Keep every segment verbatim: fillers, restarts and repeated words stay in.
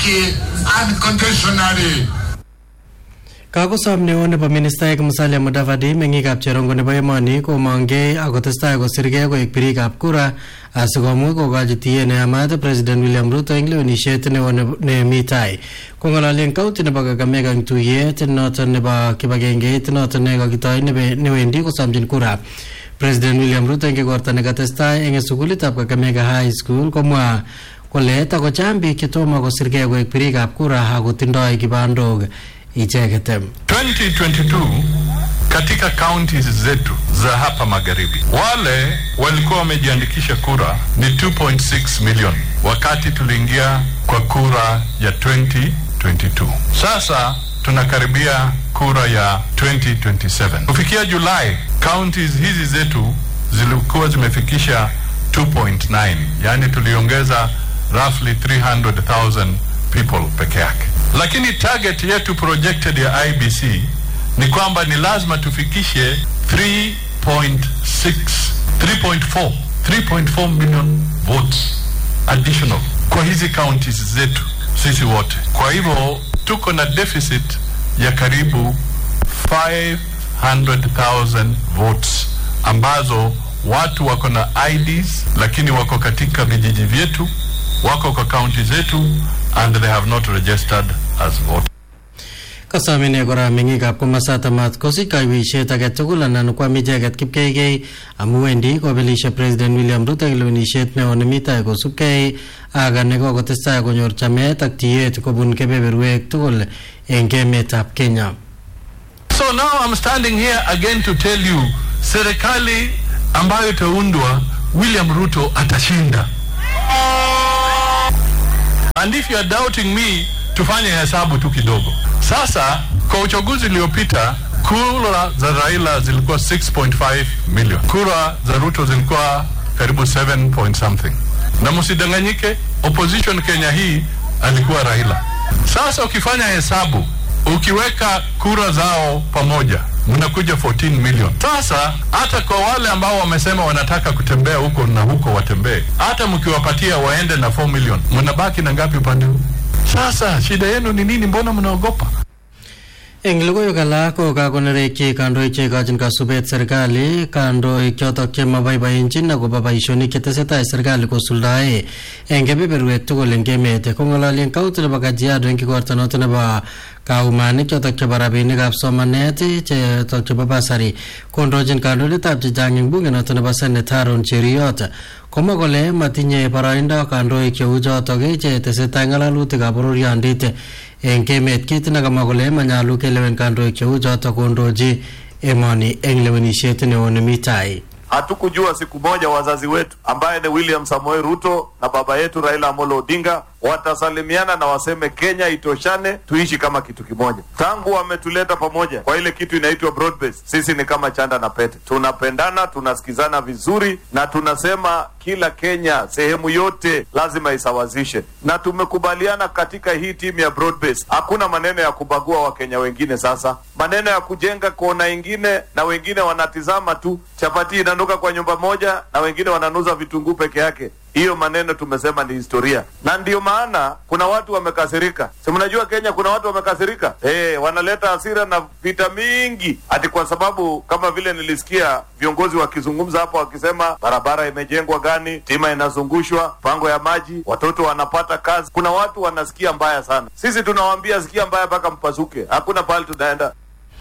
Kibaki unconditionally. Kakosom neo nebo ministaek Musalia Mudavadi meng'ikab Cherongo nebo emoni komongei akotestai kosirgei koek birikab kura asikomuch kokochi tiet neyamat President William Ruto eng lewenisiet neo nemi tai. Kong'ololi eng kaunti nebo Kakamega eng tuyet noton nebo kibagengeit noton nekakitoi newendi kosomchin kura. President William Ruto eng igorta nekatestai eng sukulitab Kakamega High School komwa kole takocham biik chetomo kosirgei koek birikab kura akotindoi kibandok icheket. twenty twenty-two katika counties zetu za hapa magharibi wale walikuwa wamejiandikisha kura ni two point six million wakati tuliingia kwa kura ya twenty twenty-two. Sasa tunakaribia kura ya twenty twenty-seven. Kufikia Julai counties hizi zetu zilikuwa zimefikisha two point nine, yani tuliongeza roughly three hundred thousand people peke yake. Lakini target yetu projected ya I B C ni kwamba ni lazima tufikishe three point six, three point four, three point four million votes additional kwa hizi counties zetu sisi wote. Kwa hivyo tuko na deficit ya karibu five hundred thousand votes ambazo watu wako na I Ds lakini wako katika vijiji vyetu, wako kwa county zetu and they have not registered as voters. Kasamine kora meng'ikab komosata mat kosich kaiweisiet age tugul anan kwam icheket kipkeikei amu wendi kobelishe President William Ruto eng lewenisiet neo nemi tai kosubkei ak nekokotestai konyor chamet ak tiet kobun kebeberwek tugul eng emetab Kenya. So now I'm standing here again to tell you serikali ambayo itaundwa William Ruto atashinda. And if you are doubting me, tufanye hesabu tu kidogo. Sasa kwa uchaguzi uliopita kura za Raila zilikuwa six point five million. Kura za Ruto zilikuwa karibu seven point something. Na msidanganyike, opposition Kenya hii alikuwa Raila. Sasa ukifanya hesabu, ukiweka kura zao pamoja, mnakuja fourteen million. Sasa hata kwa wale ambao wamesema wanataka kutembea huko na huko watembee, hata mkiwapatia waende na four million, mnabaki na ngapi upande huu? Sasa shida yenu ni nini? Mbona mnaogopa? Eng logoiwek alak ko kakonerekyi kandoik cheikochin kasubet serikali kandoik chotok chemaboiboenjin akobo boisionik chetesetai serikali kosuldae eng kebeberwek tugul eng emet. Kong'ololi eng kaunti nebo Kajiado eng igorta noto nebo kaumanik chotok chebo rabinikab somanet chotok chebo basari kondochin kandoindetab chechang eng bunge noto nebo Senate Haron Cheriot komwa kole matinye boroindo kandoik cheu chotok chetesetai ng'alalutikab bororiondit eng emet, kit nekamwa kole manyalu kelewen kandoik cheu chotok kondochi emoni eng lewenisiet neo nemi tai. Hatukujua siku moja wazazi wetu ambaye ni William Samoei Ruto na baba yetu Raila Amolo Odinga watasalimiana na waseme Kenya itoshane, tuishi kama kitu kimoja. Tangu wametuleta pamoja kwa ile kitu inaitwa broad base, sisi ni kama chanda na pete. Tunapendana, tunasikizana vizuri na tunasema kila Kenya sehemu yote lazima isawazishe. Na tumekubaliana katika hii timu ya broad base, hakuna maneno ya kubagua wa Kenya wengine. Sasa maneno ya kujenga kona ingine na wengine wanatizama tu chapati inanuka kwa nyumba moja na wengine wananuza vitunguu peke yake, hiyo maneno tumesema ni historia. Na ndio maana kuna watu wamekasirika. Si mnajua Kenya kuna watu wamekasirika? Eh, wanaleta hasira na vita mingi ati kwa sababu kama vile nilisikia viongozi wakizungumza hapo wakisema barabara imejengwa gani, tima inazungushwa, pango ya maji, watoto wanapata kazi. Kuna watu wanasikia mbaya sana. Sisi tunawaambia sikia mbaya mpaka mpasuke. Hakuna pale tunaenda.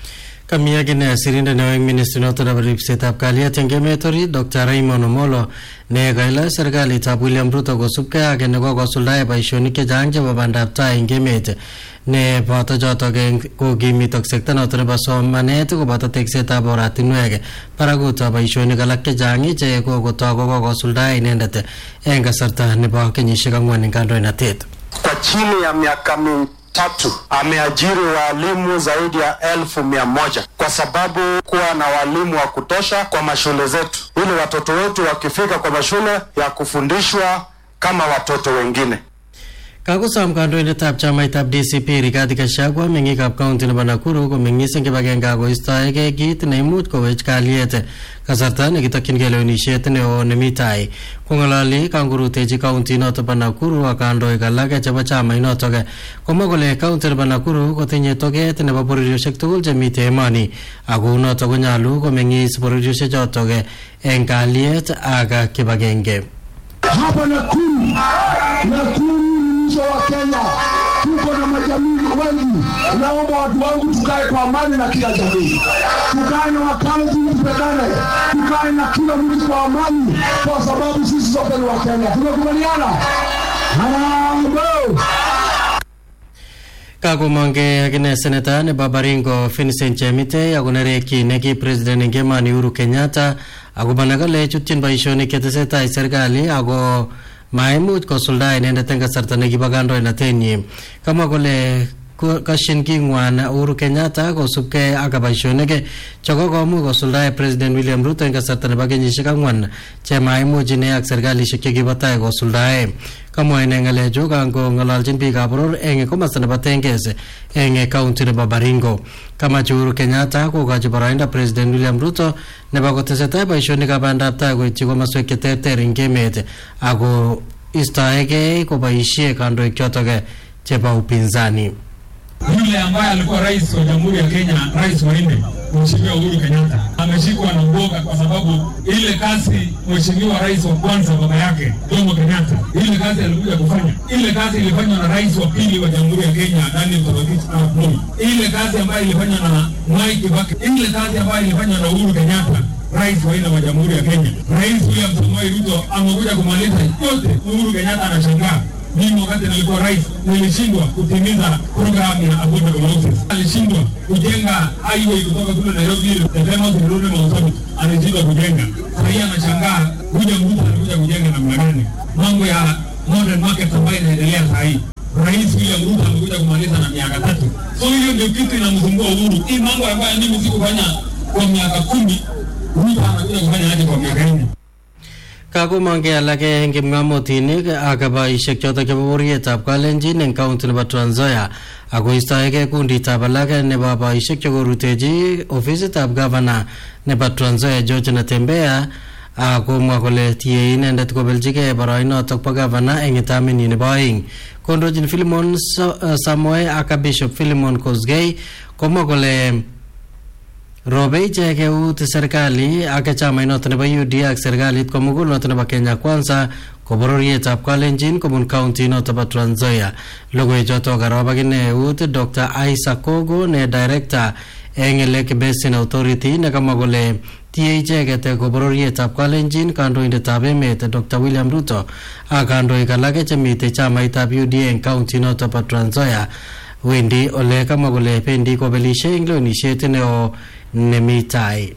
Kamia gine sirinda na eng ministry noto nebo ripsetab kalyet eng emet orit Doctor Raymond Omolo ne kaila serikalitab William Ruto kosubkei ak nekokosuldae boisionik chechang chebo bandab tai eng emet ne boto chotok eng kokimitok sekta noto nebo somanet koboto teksetab oratinwek barakutab boisionik alak chechang che kokotoi kokosuldae inendet eng kasarta nebo kenyisiek ang'wan eng kandoinatet. Kwa chini ya miaka mingi tatu ameajiri walimu zaidi ya elfu mia moja kwa sababu kuwa na walimu wa kutosha kwa mashule zetu, ili watoto wetu wakifika kwa mashule ya kufundishwa kama watoto wengine. Kakusam kandoindetab chamaitab D C P Rigathi Gachagua meng'ikab county nebo Nakuru komeng'is eng kibagenge akoistoegei kit neimuch kowech kalyet kasarta nekitokyingei lewenisiet neo nemi tai. Kong'ololi kangorutechi county noto bo Nakuru ak kandoik alak chebo chamainotok komwa kole county nebo Nakuru kotinye toget nebo bororiosiek tugul chemitei emoni ako noto konyolu komeng'is bororiosiek chotok eng kalyet ak kibagenge. Hapa Nakuru, Nakuru wa Kenya, tuko na majamii wengi. Naomba watu wangu tukae kwa amani na kila jamii, tukae na wakazi, tupendane, tukae na kila mtu kwa amani, kwa sababu sisi sote ni wa Kenya. Tunakubaliana? Harambe! Kakumonge akine seneta nebo Baringo Vincent Chemite akonereki neki president eng emoni Uhuru Kenyatta akobana kole chutyin boisionik chetesetai serikali ako maimuch kosulda inendet eng kasarta nekibo kandoinatenyi. Kamwa kole kashin king'wan Uhuru Kenyatta kosubkei ak boisionik chekokomuch kosuldae President William Ruto eng kasarta nebo kenyisiek ang'wan chemaimuch ine ak serikalisiek chekibo tai kosuldae. Kamwa ine ng'alechu kangong'ololjin biikab boror eng komasta nebo Tenges eng county nebo Baringo. Kamach Uhuru Kenyatta kokochi boroindo President William Ruto nebo kotesetai boisionikab bandab tai koityi komoswek cheterter eng emet ako istoegei koboisie kandoik chotok chebo upinzani. Yule ambaye alikuwa rais wa Jamhuri ya Kenya, rais wa nne, Mheshimiwa Uhuru Kenyatta, ameshikwa na uoga kwa sababu ile kazi Mheshimiwa rais wa kwanza baba yake Jomo Kenyatta, ile kazi alikuja kufanya, ile kazi ilifanywa na rais wa pili wa Jamhuri ya Kenya, Daniel Toroitich Arap Moi, ile kazi ambayo ilifanywa na Mwai Kibaki, ile kazi ambayo ilifanywa na Uhuru Kenyatta, rais wa nne wa Jamhuri ya Kenya. Rais William Samoei Ruto amekuja kumaliza yote. Uhuru Kenyatta anashangaa, mimi wakati nilikuwa rais nilishindwa kutimiza programu ya affordable housing. Alishindwa kujenga highway kutoka kule Nairobi Tetema kurudi Mount Meru, alishindwa kujenga. Sasa anashangaa kuja Ruto anakuja kujenga namna gani? Mambo ya modern market ambayo inaendelea sasa hivi. Rais William Ruto amekuja kumaliza na miaka tatu. So hiyo ndio kitu inamsumbua Uhuru. Hii mambo ambayo mimi sikufanya kwa miaka kumi, Ruto anakuja kufanya aje kwa miaka nne. Kakumonge alake eng kipng'omotinik ak boisiek chotok chebo bororietab Kalenjin eng county nebo Trans Nzoia ako istoegei kunditab alake nebo boisiek chekorutechi ofisitab gavana nebo Trans Nzoia George Natembeya akomwa kole tie inendet kobeljigei boroinotok bo gavana eng itaminyi nebo aeng. Kondochin Philemon Samoei ak Bishop Philemon Kosgei komwa kole robe ichek eut serikali ak chamainoto nebo U D A ak serikalit komugul noto nebo Kenya Kwanza ko bororietab Kalenjin kobun county noto bo Trans Nzoia. Logoichoto karob akine eut Doctor Isaac Kogo ne director eng Lake Basin Authority nekamwa kole tie icheket ko bororietab Kalenjin kandoindetab emet Doctor William Ruto ak kandoik alak chemitei chamaitab U D A eng county noto bo Trans Nzoia. Wendi ole kamwa kole bendi kobelishe eng lewenisiet neo nemi tai.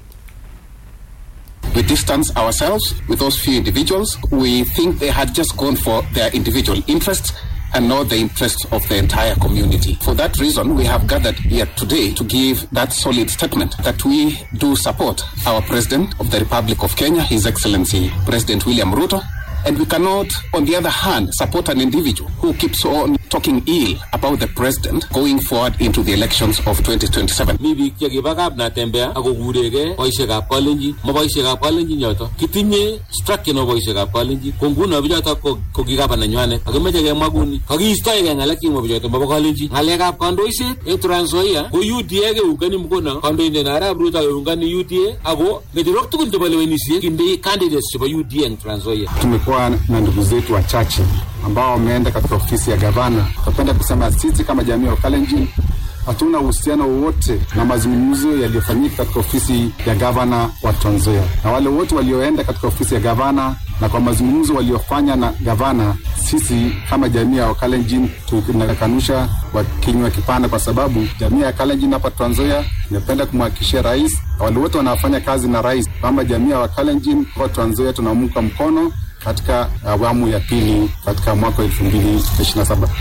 We distance ourselves with those few individuals. We think they had just gone for their individual interests and not the interests of the entire community. For that reason, we have gathered here today to give that solid statement that we do support our President of the Republic of Kenya, His Excellency President William Ruto, and we cannot, on the other hand, support an individual who keeps on talking ill about the president going forward into the elections of twenty twenty-seven. Mi biik chekibakab Natembeya ako kuregei boisiekab Kalenjin, mo boisiekab Kalenjin yoto. Kitinye structure no boisiekab Kalenjin. Ko nguno bichoto ko kigabana nywanet. Akimeche kemwa kuni, kakiistoegei ng'alek chemo bichoto bo Kalenjin. Ng'alekab kandoiset eng Trans Nzoia ko U D A keungani mkono kandoindet Arap Ruto keungani U D A ako ng'echerok tugul chebo lewenisiet kindei candidates chebo U D A eng Trans Nzoia. Tumekuwa na ndugu zetu wachache ambao wameenda katika ofisi ya gavana. Tunapenda kusema sisi kama jamii ya Kalenjin hatuna uhusiano wowote na mazungumzo yaliyofanyika katika ofisi ya gavana wa Trans Nzoia. Na wale wote walioenda katika ofisi ya gavana na kwa mazungumzo waliofanya na gavana, sisi kama jamii ya Kalenjin tunakanusha kwa kinywa kipana, kwa sababu jamii ya Kalenjin hapa Trans Nzoia inapenda kumhakikishia rais na wale wote wanafanya kazi na rais kama jamii ya Kalenjin kwa Trans Nzoia tunamuunga mkono katika awamu ya pili katika mwaka elfu mbili ishirini na saba.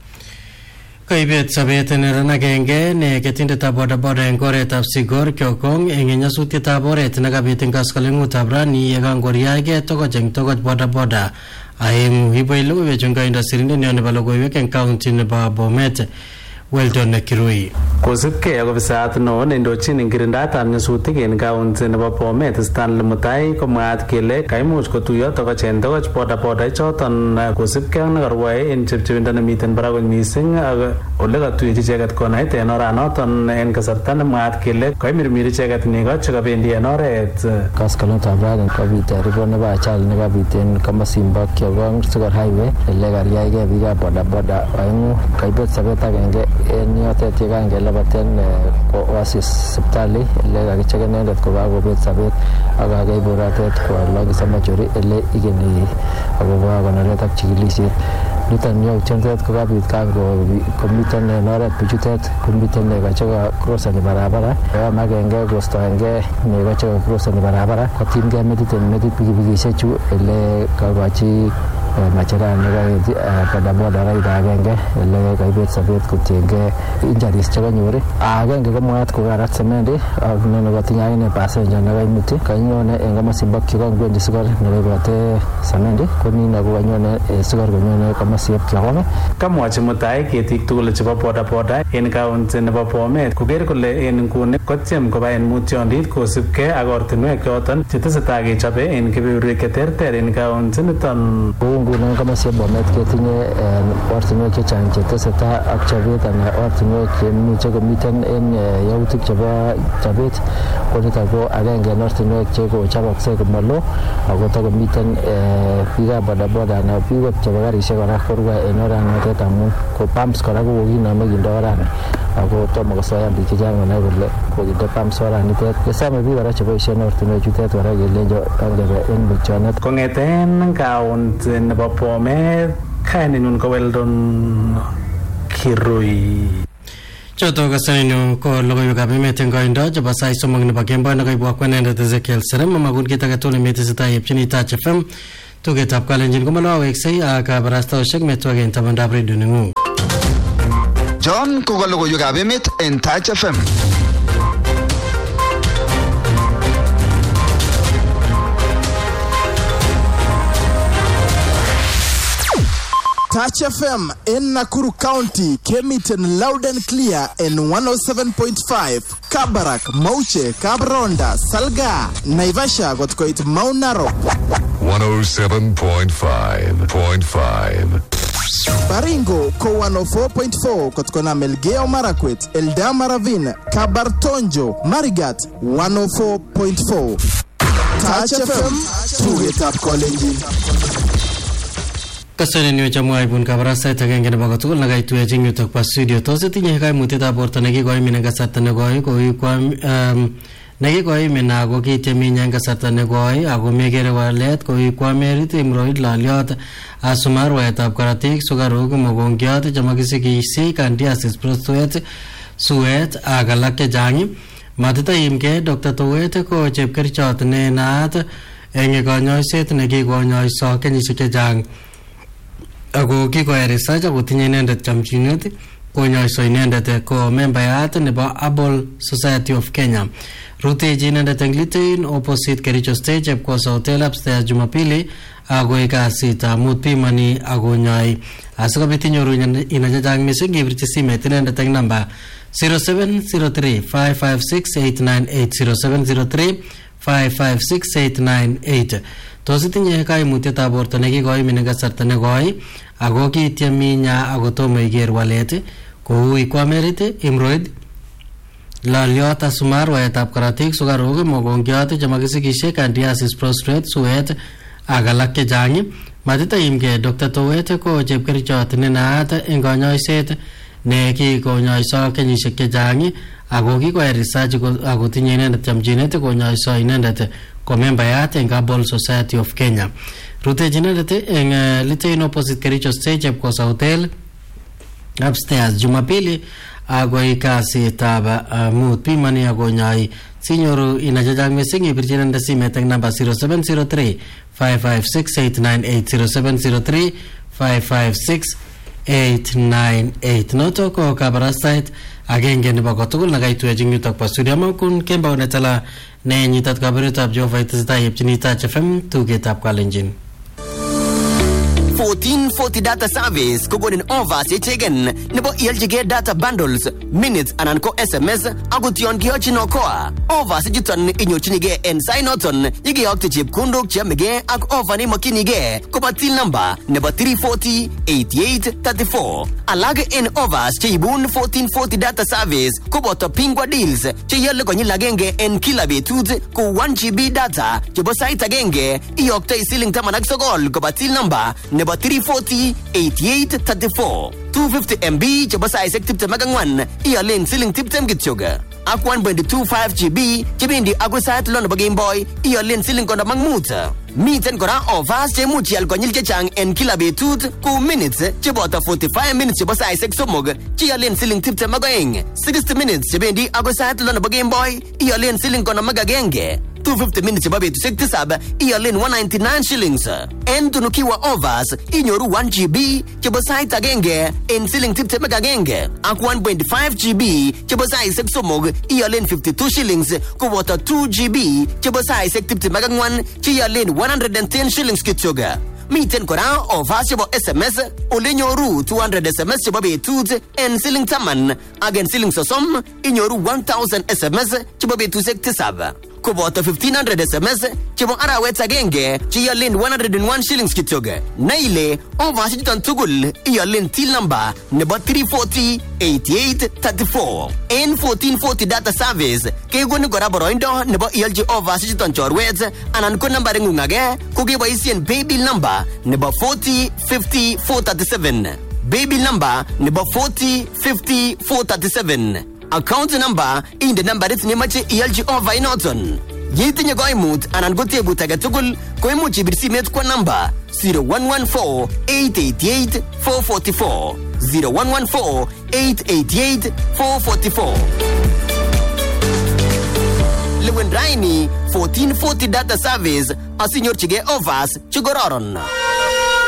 Kaibet sabet neran agenge ne ketindetab bodaboda eng oretab Sigor Kyokong eng nyasutietab oret nekabit eng kaskolengutab rani yekangoriage tokoch eng tokoch bodaboda aeng iboy logoiwek chungoindo sirindet nebo logoiwek eng county nebo Bomet Weldon Kirui. Kosipkei ak ofisat neo neindochin kirindaetab nyasutik en county nebo Bomet Stanley Mutai komwaat kele kaimuch kotuiyo tokochen tokoch boda boda ichoton kosipkei ak nekarwae en chepchebindo nemiten barak kot mising ak ole katuiyechi icheket konait en oranoton en kasarta nemwaat kele kaimirmir icheket nego chekabendi en oret. Kaskolenotab rani kobit ripot nebo ajali nekabit en komosin bo Kiogong Sugar Highway ele karyaigei biikab boda boda oeng'u kaibet sobet agenge en yotet yekangelabaten koasis sipitali ele kakichek inendet kokakobet sobet ak kakeib oratet kwo Longisa Machori ele igeni akobo konoret ak chikilisiet. Niton yautyentet kokabit komiten en oret bichutet komiten nego cheka krosani barabara yam agenge kostoengei nego cheka krosani barabara kotimgei metit en metit pikipikishechu ele kakochi macheran nekaeti bodaboda raida agenge ele kaibet sobet kotiengei injuries chekanyor. Agenge komwaat kokarat semendi ak nene kotinye akine passenger nekaimuti kanyone en komosin bo Kiogong kwendi Sugor nekaibote semendi konino kokanyone Sugor konyone komosieb Kiogong. Kamwachi Mutai ketik tugul chebo bodaboda en county nebo Bomet koker kole en nguni kotyem koba en mutyondit kosipkei ak ortinwek choton chetesetai kechobe en kebeberwek cheterter en county niton. Ngunon komosieb Bomet ketinye ortinwek chechang chetesetai ak chobet anan ortinwek chemuche komiten en yautik chebo chobet konito ko agenge en ortinwek chekochoboksei komalo ako takomiten biikab bodaboda anan biik chebo karisiek kora korue en oranotet amun ko pumps kora kokokinome kinde orani ako tomo kosoyan biik chechang konai kole kokinde pumps oranitet. Kesome biik kora cheboisien ortinwek chutet kora kelenjo angebe en mutyonet. Kong'eten county nebo Bomet kainenyun ko Weldon Kirui. Choto kasaino ko logoiwekab emet eng koindo chebo sait somok nebo kemboi nekaibwa kwenendet Ezekiel Serem mamakun kit age tugul netesetai yepchini Touch F M tugetab kalenjin komaloweksei ak kabarastaoshek metwage en tabandab redio neng'ung. John ko logoiwekab emet en Touch F M. Touch F M in Nakuru County came it in loud and clear in one oh seven point five. Kabarak, Mauche, Kabronda, Salga, Naivasha got quite Mount Narok. one oh seven point five point five. Baringo ko one oh four point four kotkona Melgeo Marakwet, Eldama Ravine, Kabartonjo, Marigat one oh four point four. Touch F M, tugetap college. Kasane niyo chamwa ibun kabarasait agenge nebo kotugul nakaituye eng yutok pa studio tos itinye kaimutietab borto nekikoimin eng kasarta nekoi koi kwam um, nekikoimin ako kityemi eng kasarta nekoi ako mekere walet koi kwamerit imroid laliot asumarwaetab karatik sukaruk mokongiot chemakisikisi candidiasis prostate suet ak alak chechang matitaimgei Doctor Towet ko chepkerichot ne naat eng konyoiset nekikonyoiso kenyisiek chechang ako kikoyai research ako tinye inendet chamchinet konyoiso inendet ko membayat nebo Able Society of Kenya. Rutechi inendet eng Litein opposite Kericho Stage Epkosa Hotel upstairs Jumapili ako kasit amut pimani akonyoi. Asikobit inyoru ina chechang mising kibirchi simet inendet eng namba zero seven zero three five five six eight nine eight zero seven zero three five five six eight nine eight. Tos itinye kaimutietab borto nekikoimin eng kasarta nekoi ako kityeminya ako tomo iker walet kou ikwamerit hemorrhoid laliot asumarwaetab karatik sukaruk mokongiot chemakisikishe candidiasis prostate suet ak alak chechang matitaimgei Doctor Towet ko chepkerichot ne naat eng konyoiset ne kikonyoiso kenyisiek chechang ako kikoyai research ako tinye inendet chamchinet konyoiso inendet ko membayat eng Able Society of Kenya. Rutechi inendet eng uh, Litein opposite Kericho Stage Epkosa Hotel upstairs Jumapili ako kasitab uh, mut pimani akonyoi. Sinyoru ina chechang mising ibirchi inendet simet eng namba zero seven zero three five five six eight nine eight zero seven zero three five five six eight nine eight. Noto ko kabarastait agenge nebo kotugul nakaituye eng yutok pa studio makun kembao netala ne nyitat kabaretab Jehova itesetai yepchini Touch F M tugetab kalenjin. fourteen forty data service kogonin offers yechegen nebo ialchige data bundles, minutes anan ko S M S akot yon kiyochin okoa. Offers chuton inyorchinige en sainoton yekiyokte chepkondok cheyamege ak offer neimokyinige koba till number nebo three forty eighty-eight thirty-four. Alak en offers cheibun fourteen forty data service koboto Pingwa deals cheyole konyil agenge en kila betut ko one G B data chebo sait agenge iyoktoi siling taman ak sogol koba till number nebo three forty eighty-eight thirty-four. two fifty megabytes chebo saisek tiptem ak ang'wan iyolen siling tiptem kityok. Ak one point two five G B chebendi agoi sait lo nebo Game Boy iyolen siling konom ak mut. Miten kora offers chemuch ial konyil chechang en kila betut ku minutes cheboto forty-five minutes chebo saisek somok chiyolen siling tiptem ak oeng. sixty minutes chebendi agoi sait lo nebo Game Boy iyolen siling konom ak agenge. two fifty minutes chebo betusiek tisab iyolen one ninety-nine shillings. En tunukiwa offers inyoru one G B chebo sait agenge en siling tiptem ak agenge. Ak one point five G B chebo saisek somok iyolen fifty-two shillings koboto two G B chebo saisek tiptem ak ang'wan chiyolen one hundred ten shillings kityok. Miten kora offers chebo S M S ole nyoru two hundred S M S chebo betut en siling taman ak en siling sosom inyoru one thousand S M S chebo betusiek tisab. Koboto fifteen hundred S M S chebo arawet agenge chiyolen one hundred one shillings kityok. Na ile offers chuton tugul iyolen till number nebo three forty eighty-eight thirty-four. En fourteen forty data service kegoni kora boroindo nebo iolchi offers chuton chorwet anan ko nambaring'ung age ko keboisien paybill number nebo forty fifty four thirty-seven. Paybill number nebo forty fifty four thirty-seven. Account number inde nambarit nemache ialchi offer inoton. Yetinye koimut anan ko tebut age tugul ko imuch ibir simet kwa namba zero one one four eight eight eight four four four zero one one four eight eight eight four four four. Lewen raini fourteen forty data service asinyorchige offers chikororon.